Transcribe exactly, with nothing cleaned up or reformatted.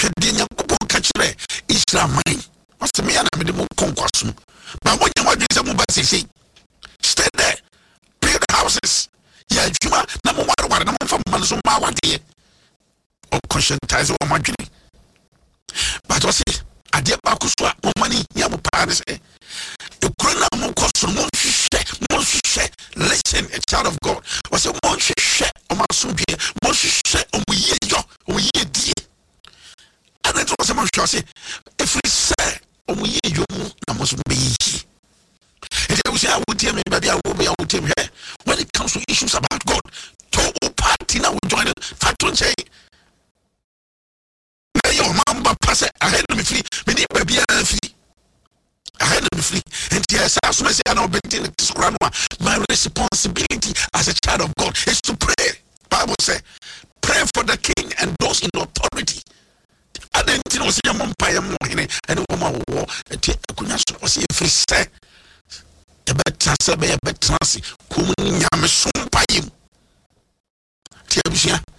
hwede Nyankopon ka kire Israel man what's me na me de mo konkwaso ba mo nya wadwe se mo ba sisi stay there build houses ya juma na mo ware ware na mo fa man so ma wade o conscientize o madwene but what's it ade ba ko so mo mani ya mo pa ne se e krona mo ko so mo hwehwe mo hwehwe listen a child of God what's it mo hwehwe o ma so dwe mo hwehwe o mo ye yo o mo ye die and it was a man say if we say o mo ye yo na mo so be yi and they will say I will tell me baby I will be I will tell me when it comes to issues about God to party now we join it factor say your mamba pass ahead of me free me need baby free ahead of me free and yes as I say I know betting this my responsibility as a child of God is to pray. Bible say pray for the king and those in authority. I didn't know see your mom pay mo hine and woman war eti akunya so o see free say e better say be better see kum nyame so pay mu ti abusia